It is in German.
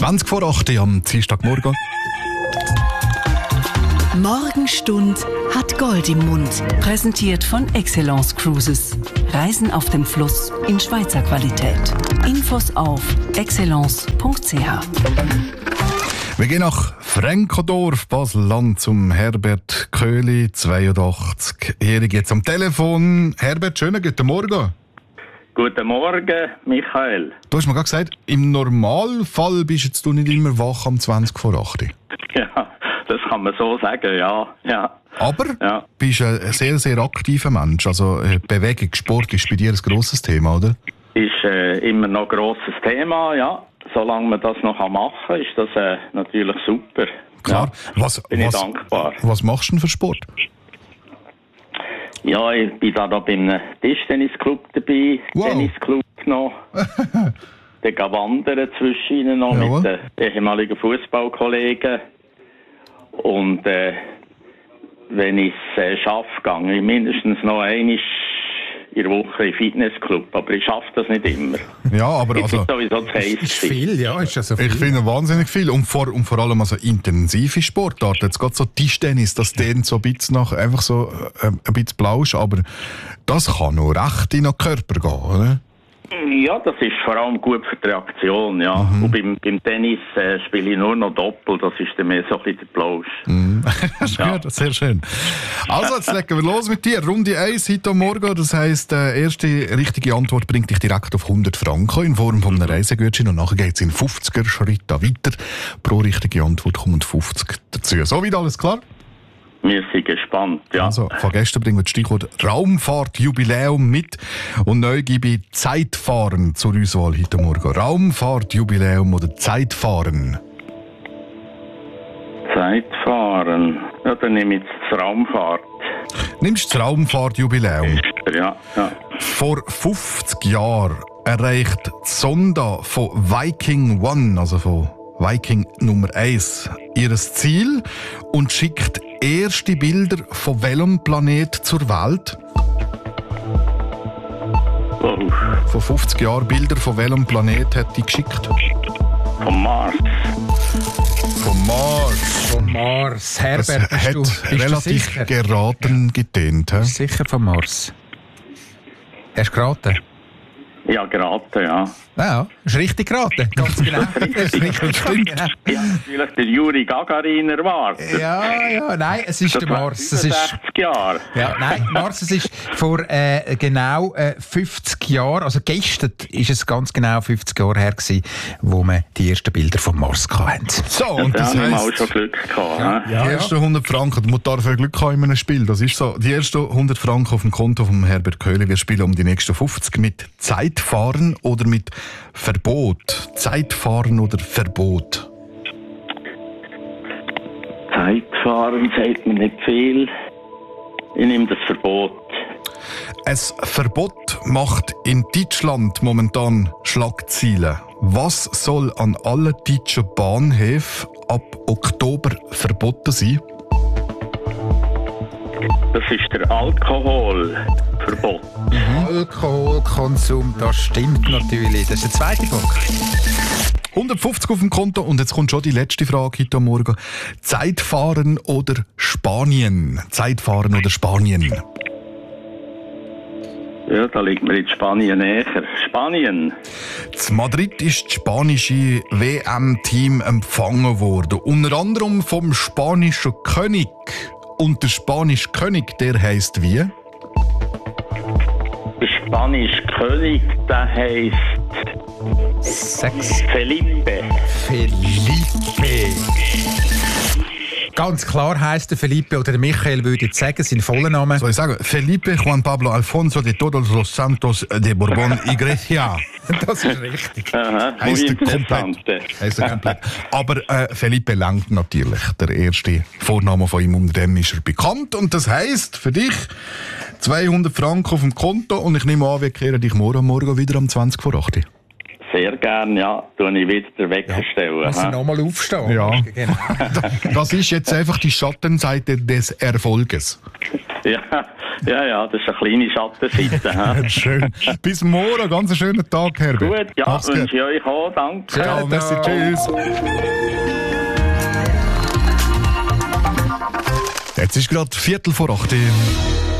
20 vor 8 am Dienstagmorgen. Morgenstund hat Gold im Mund. Präsentiert von Excellence Cruises. Reisen auf dem Fluss in Schweizer Qualität. Infos auf excellence.ch. Wir gehen nach Francodorf, Basel-Land, zum Herbert Köhli, 82-jährig, jetzt am Telefon. Herbert, schönen guten Morgen. Guten Morgen, Michael. Du hast mir gerade gesagt, im Normalfall bist jetzt du nicht immer wach am 20 vor 8. Ja, das kann man so sagen, ja. Aber du bist ein sehr, sehr aktiver Mensch. Also Bewegung, Sport ist bei dir ein grosses Thema, oder? Ist immer noch ein grosses Thema, ja. Solange man das noch machen kann, ist das natürlich super. Klar. Ja, bin ich dankbar. Was machst du denn für Sport? Ja, ich bin da bei einem Tischtennisclub dabei, wow. Tennisclub noch. Dann gehe wandern zwischen ihnen noch mit den ehemaligen Fußballkollegen. Und wenn ich es schaffe, gehe ich mindestens noch einmal in der Woche im Fitnessclub. Aber ich schaffe das nicht immer. Ja, aber das also... ist sowieso zu heiß. Ist viel, ja. Ist ja so viel. Ich finde wahnsinnig viel. Und vor allem also intensive Sportarten. Jetzt gerade so Tischtennis, das dehnt so ein bisschen nach, einfach so ein bisschen Plausch, aber das kann noch recht in den Körper gehen, oder? Ja, das ist vor allem gut für die Reaktion, ja. Und beim Tennis spiele ich nur noch Doppel, das ist dann mehr so ein bisschen der Plausch. Das ist gut, sehr schön. Also, jetzt legen wir los mit dir. Runde 1 heute am Morgen, das heisst, erste richtige Antwort bringt dich direkt auf 100 Franken in Form von einem Reisegutschein und nachher geht es in 50er Schritte weiter. Pro richtige Antwort kommen 50 dazu. So weit alles klar? Wir sind gespannt, ja. Also, von gestern bringen wir das Stichwort Raumfahrtjubiläum mit und neu gebe ich Zeitfahren zur Auswahl heute Morgen. Raumfahrtjubiläum oder Zeitfahren? Zeitfahren. Ja, dann nehme ich das Raumfahrt. Nimmst du das Raumfahrtjubiläum? Ja. Vor 50 Jahren erreicht die Sonde von Viking 1, also von Viking Nummer 1, ihr Ziel und schickt erste Bilder von welchem Planet zur Welt? Oh. Vor 50 Jahren Bilder von welchem Planet hat die geschickt? Vom Mars. Vom Mars. Vom Mars. Herbert, das bist hat relativ sicher? geraten getönt. Bist du sicher vom Mars? Hast du geraten? Ja, geraten, ja. Ja, ist richtig geraten. Ganz genau. Das ist richtig Stimmt. genau. Ich habe natürlich den Juri Gagarin erwartet. Ja, nein, es ist der Mars. Das ist 60 Jahre. Ja, nein, Mars, es ist vor genau 50 Jahren, also gestern ist es ganz genau 50 Jahre her gewesen, wo wir die ersten Bilder vom Mars hatten. So, und Da das haben wir auch heisst, schon Glück gehabt. Ja. die ersten 100 Franken, man darf ja Glück haben in einem Spiel, das ist so. Die ersten 100 Franken auf dem Konto von Herbert Köhli, wir spielen um die nächsten 50 mit Zeitfahren oder mit Verbot. Zeitfahren oder Verbot? Zeitfahren sagt mir nicht viel. Ich nehme das Verbot. Ein Verbot macht in Deutschland momentan Schlagzeilen. Was soll an allen deutschen Bahnhöfen ab Oktober verboten sein? Das ist der Alkoholverbot. Alkoholkonsum, das stimmt natürlich. Das ist der zweite Punkt. 150 auf dem Konto und jetzt kommt schon die letzte Frage heute Morgen. Zeitfahren oder Spanien? Zeitfahren oder Spanien? Ja, da liegt mir in Spanien näher. Spanien. In Madrid ist das spanische WM-Team empfangen worden. Unter anderem vom spanischen König. Und der spanische König, der heisst wie? Der spanische König, der heisst Felipe. Ganz klar heisst der Felipe, oder der Michael würde jetzt sagen, sein voller Name. Soll ich sagen? Felipe Juan Pablo Alfonso de Todos los Santos de Borbón Iglesia. Das ist richtig. Aha, Heisst er interessant. komplett. Aber Felipe langt natürlich. Der erste Vorname von ihm, unter dem ist er bekannt. Und das heisst für dich 200 Franken auf dem Konto. Und ich nehme an, wir kehren dich morgen wieder um 20 vor 8. Sehr gern, ja. Tue ich wieder den Wecker stellen. Muss er nochmal aufstehen? Ja. Genau. Das ist jetzt einfach die Schattenseite des Erfolges. Ja, Ja, das ist eine kleine Schattenseite. Schön. Bis morgen, ganz einen schönen Tag, Herbert. Gut, ja, wünsche ich euch auch, danke. Ciao, merci, tschüss. Jetzt ist gerade 7:45.